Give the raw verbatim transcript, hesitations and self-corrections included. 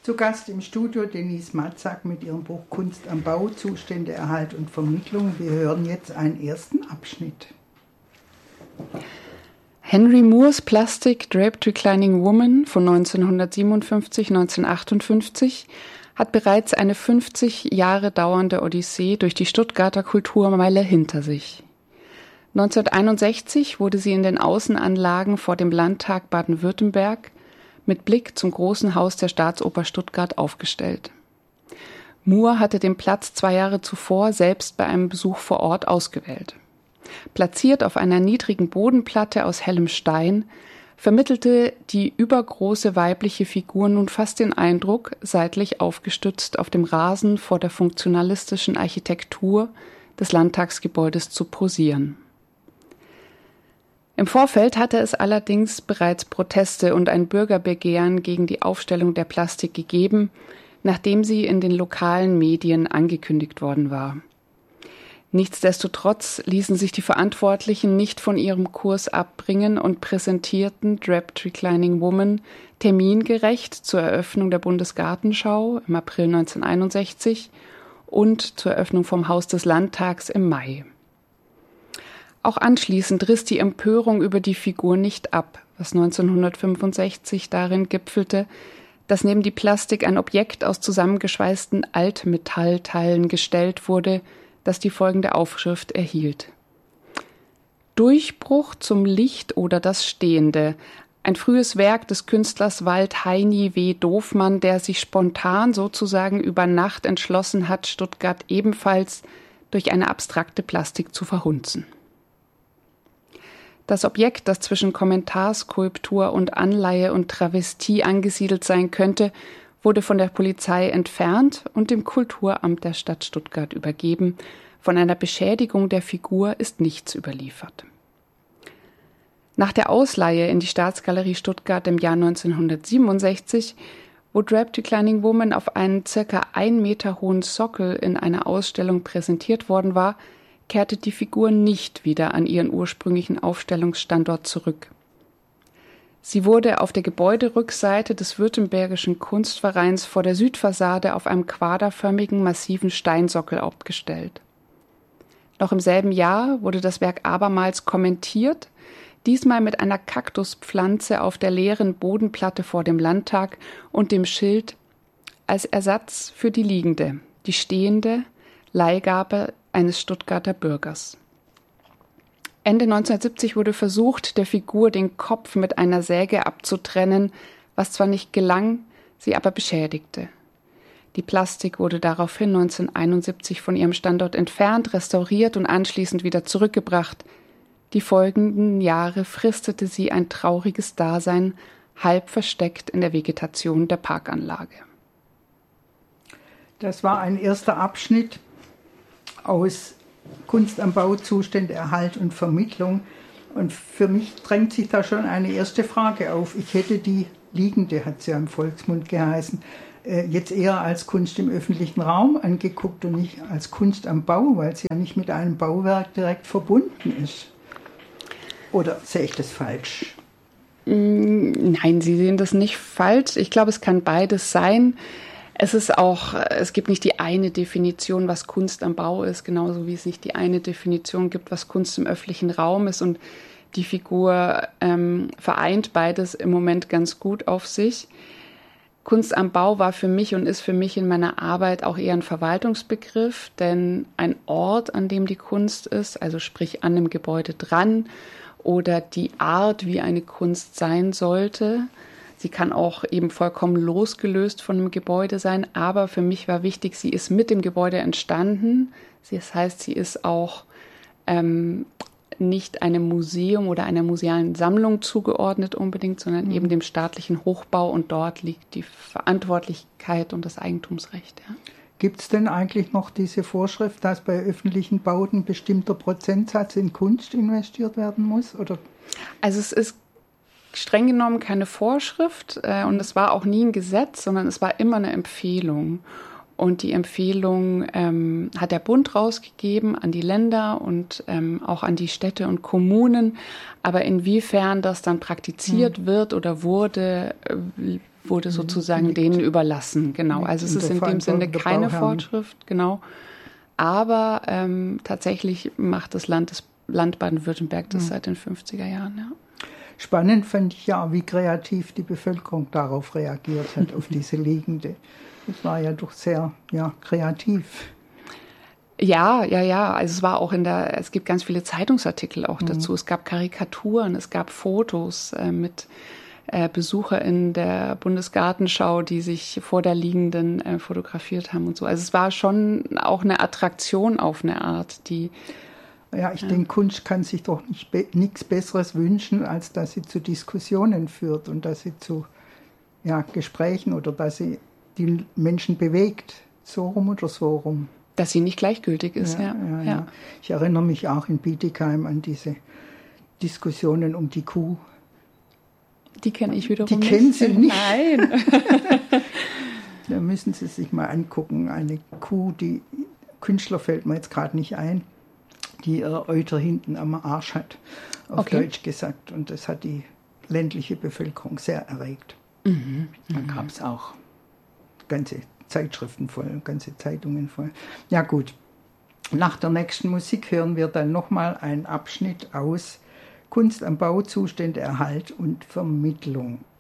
Zu Gast im Studio Denise Matzak mit ihrem Buch Kunst am Bau, Zustände, Erhalt und Vermittlung. Wir hören jetzt einen ersten Abschnitt. Henry Moores Plastik Draped Reclining Woman von neunzehnhundertsiebenundfünfzig bis neunzehnhundertachtundfünfzig hat bereits eine fünfzig Jahre dauernde Odyssee durch die Stuttgarter Kulturmeile hinter sich. neunzehnhunderteinundsechzig wurde sie in den Außenanlagen vor dem Landtag Baden-Württemberg mit Blick zum Großen Haus der Staatsoper Stuttgart aufgestellt. Moore hatte den Platz zwei Jahre zuvor selbst bei einem Besuch vor Ort ausgewählt. Platziert auf einer niedrigen Bodenplatte aus hellem Stein, vermittelte die übergroße weibliche Figur nun fast den Eindruck, seitlich aufgestützt auf dem Rasen vor der funktionalistischen Architektur des Landtagsgebäudes zu posieren. Im Vorfeld hatte es allerdings bereits Proteste und ein Bürgerbegehren gegen die Aufstellung der Plastik gegeben, nachdem sie in den lokalen Medien angekündigt worden war. Nichtsdestotrotz ließen sich die Verantwortlichen nicht von ihrem Kurs abbringen und präsentierten Draped Reclining Woman termingerecht zur Eröffnung der Bundesgartenschau im April neunzehnhunderteinundsechzig und zur Eröffnung vom Haus des Landtags im Mai. Auch anschließend riss die Empörung über die Figur nicht ab, was neunzehnhundertfünfundsechzig darin gipfelte, dass neben die Plastik ein Objekt aus zusammengeschweißten Altmetallteilen gestellt wurde, das die folgende Aufschrift erhielt: Durchbruch zum Licht oder das Stehende. Ein frühes Werk des Künstlers Wald Heini W. Doofmann, der sich spontan sozusagen über Nacht entschlossen hat, Stuttgart ebenfalls durch eine abstrakte Plastik zu verhunzen. Das Objekt, das zwischen Kommentarskulptur und Anleihe und Travestie angesiedelt sein könnte, wurde von der Polizei entfernt und dem Kulturamt der Stadt Stuttgart übergeben. Von einer Beschädigung der Figur ist nichts überliefert. Nach der Ausleihe in die Staatsgalerie Stuttgart im Jahr neunzehnhundertsiebenundsechzig, wo Draped Reclining Woman auf einen circa ein Meter hohen Sockel in einer Ausstellung präsentiert worden war, kehrte die Figur nicht wieder an ihren ursprünglichen Aufstellungsstandort zurück. Sie wurde auf der Gebäuderückseite des Württembergischen Kunstvereins vor der Südfassade auf einem quaderförmigen, massiven Steinsockel abgestellt. Noch im selben Jahr wurde das Werk abermals kommentiert, diesmal mit einer Kaktuspflanze auf der leeren Bodenplatte vor dem Landtag und dem Schild als Ersatz für die liegende, die stehende Leihgabe eines Stuttgarter Bürgers. Ende neunzehnhundertsiebzig wurde versucht, der Figur den Kopf mit einer Säge abzutrennen, was zwar nicht gelang, sie aber beschädigte. Die Plastik wurde daraufhin neunzehnhunderteinundsiebzig von ihrem Standort entfernt, restauriert und anschließend wieder zurückgebracht. Die folgenden Jahre fristete sie ein trauriges Dasein, halb versteckt in der Vegetation der Parkanlage. Das war ein erster Abschnitt aus Kunst am Bau, Zustände, Erhalt und Vermittlung. Und für mich drängt sich da schon eine erste Frage auf. Ich hätte die liegende, hat sie ja im Volksmund geheißen, jetzt eher als Kunst im öffentlichen Raum angeguckt und nicht als Kunst am Bau, weil sie ja nicht mit einem Bauwerk direkt verbunden ist. Oder sehe ich das falsch? Nein, Sie sehen das nicht falsch. Ich glaube, es kann beides sein. Es ist auch, es gibt nicht die eine Definition, was Kunst am Bau ist, genauso wie es nicht die eine Definition gibt, was Kunst im öffentlichen Raum ist. Und die Figur ähm, vereint beides im Moment ganz gut auf sich. Kunst am Bau war für mich und ist für mich in meiner Arbeit auch eher ein Verwaltungsbegriff, denn ein Ort, an dem die Kunst ist, also sprich an dem Gebäude dran, oder die Art, wie eine Kunst sein sollte. Sie kann auch eben vollkommen losgelöst von einem Gebäude sein, aber für mich war wichtig, sie ist mit dem Gebäude entstanden. Das heißt, sie ist auch ähm, nicht einem Museum oder einer musealen Sammlung zugeordnet unbedingt, sondern mhm. eben dem staatlichen Hochbau, und dort liegt die Verantwortlichkeit und das Eigentumsrecht. Ja. Gibt es denn eigentlich noch diese Vorschrift, dass bei öffentlichen Bauten ein bestimmter Prozentsatz in Kunst investiert werden muss? Oder? Also es ist streng genommen keine Vorschrift äh, und es war auch nie ein Gesetz, sondern es war immer eine Empfehlung. Und die Empfehlung ähm, hat der Bund rausgegeben an die Länder und ähm, auch an die Städte und Kommunen. Aber inwiefern das dann praktiziert mhm. wird oder wurde, äh, wurde sozusagen liegt, denen überlassen. Genau. Also es ist in dem Sinne keine Vorschrift, genau. Aber ähm, tatsächlich macht das Land, das Land Baden-Württemberg das mhm. seit den fünfziger Jahren. Ja. Spannend fand ich ja, wie kreativ die Bevölkerung darauf reagiert hat, auf diese Liegende. Das war ja doch sehr ja, kreativ. Ja, ja, ja. Also es war auch in der, es gibt ganz viele Zeitungsartikel auch mhm. dazu. Es gab Karikaturen, es gab Fotos äh, mit äh, BesucherInnen der Bundesgartenschau, die sich vor der Liegenden äh, fotografiert haben und so. Also es war schon auch eine Attraktion auf eine Art, die Ja, ich ja. denke, Kunst kann sich doch nicht be- nichts Besseres wünschen, als dass sie zu Diskussionen führt und dass sie zu ja, Gesprächen oder dass sie die Menschen bewegt, so rum oder so rum. Dass sie nicht gleichgültig ist, ja. ja, ja, ja. ja. Ich erinnere mich auch in Bietigheim an diese Diskussionen um die Kuh. Die kenne ich wiederum die nicht. Die kennen Sie nicht? Nein. Da müssen Sie sich mal angucken. Eine Kuh, die Künstler fällt mir jetzt gerade nicht ein, die ihre Euter hinten am Arsch hat, auf okay. Deutsch gesagt. Und das hat die ländliche Bevölkerung sehr erregt. Mhm. Da gab es auch ganze Zeitschriften voll, ganze Zeitungen voll. Ja gut, nach der nächsten Musik hören wir dann nochmal einen Abschnitt aus Kunst am Bau, Zustände, Erhalt und Vermittlung.